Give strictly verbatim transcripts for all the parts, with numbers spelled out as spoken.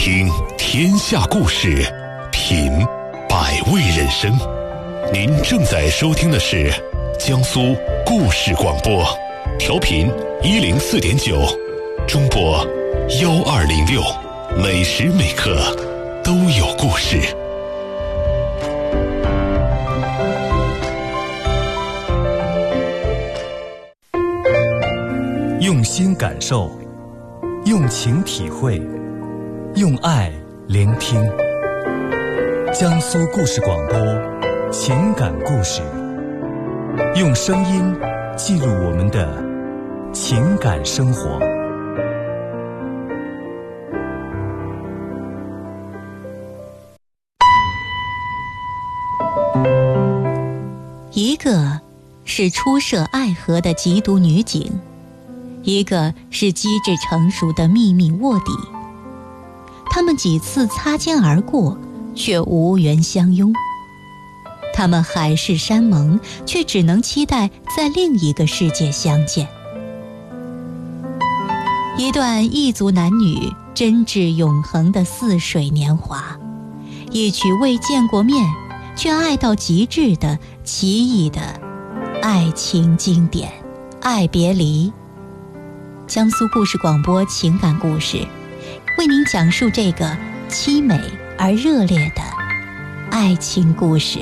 听天下故事，品百味人生。您正在收听的是江苏故事广播，调频一零四点九，中波幺二零六，每时每刻都有故事。 用心感受，用情体会，用爱聆听。江苏故事广播，情感故事，用声音记录我们的情感生活。 一个是初涉爱河的缉毒女警，一个是机智成熟的秘密卧底。他们几次擦肩而过，却无缘相拥。他们海誓山盟，却只能期待在另一个世界相见。一段异族男女真挚永恒的似水年华，一曲未见过面却爱到极致的奇异的爱情经典《爱别离》。江苏故事广播情感故事，为您讲述这个凄美而热烈的爱情故事。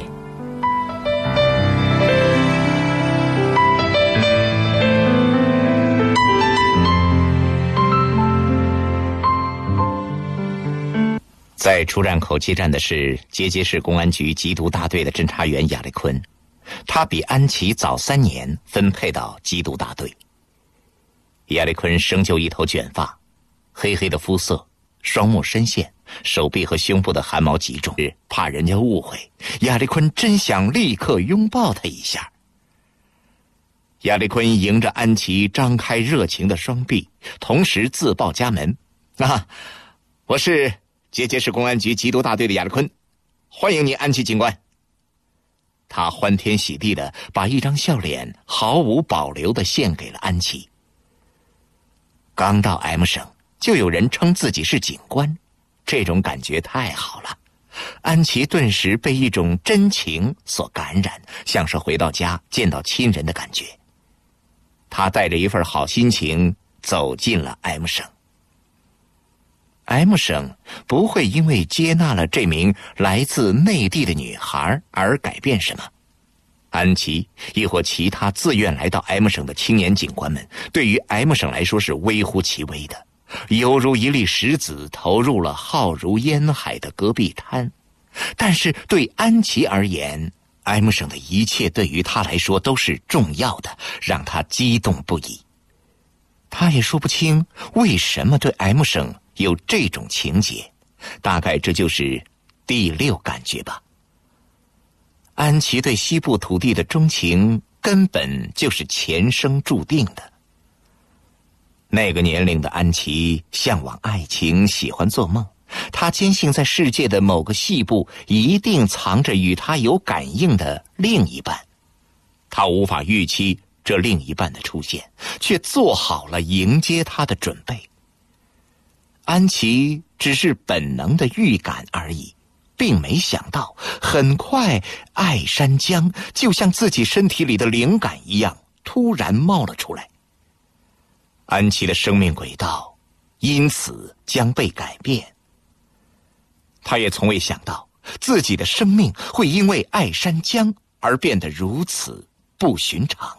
在出站口接站的是结节市公安局缉毒大队的侦查员亚历坤，他比安琪早三年分配到缉毒大队。亚历坤生就一头卷发，黑黑的肤色，双目深陷，手臂和胸部的汗毛极重，怕人家误会，亚历坤真想立刻拥抱他一下。亚历坤迎着安琪张开热情的双臂，同时自报家门：啊，我是结节市公安局缉毒大队的亚历坤，欢迎您安琪警官。他欢天喜地地把一张笑脸毫无保留地献给了安琪。刚到 M 省就有人称自己是警官，这种感觉太好了。安琪顿时被一种真情所感染，像是回到家见到亲人的感觉。他带着一份好心情走进了 M 省。M 省不会因为接纳了这名来自内地的女孩而改变什么。安琪亦或其他自愿来到 M 省的青年警官们，对于 M 省来说是微乎其微的，犹如一粒石子投入了浩如烟海的戈壁滩。但是对安琪而言， M 省的一切对于他来说都是重要的，让他激动不已。他也说不清为什么对 M 省有这种情结，大概这就是第六感觉吧。安琪对西部土地的钟情根本就是前生注定的。那个年龄的安琪向往爱情，喜欢做梦，她坚信在世界的某个细部一定藏着与她有感应的另一半。她无法预期这另一半的出现，却做好了迎接他的准备。安琪只是本能的预感而已，并没想到很快爱山江就像自己身体里的灵感一样突然冒了出来。安琪的生命轨道因此将被改变。他也从未想到自己的生命会因为爱山江而变得如此不寻常。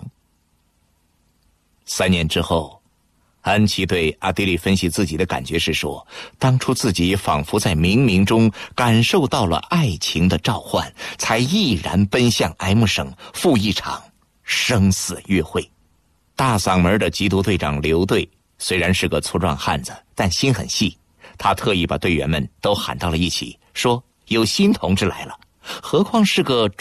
三年之后，安琪对阿迪利分析自己的感觉是说，当初自己仿佛在冥冥中感受到了爱情的召唤，才毅然奔向 M 省赴一场生死约会。大嗓门的缉毒队长刘队虽然是个粗壮汉子，但心很细，他特意把队员们都喊到了一起，说有新同志来了，何况是个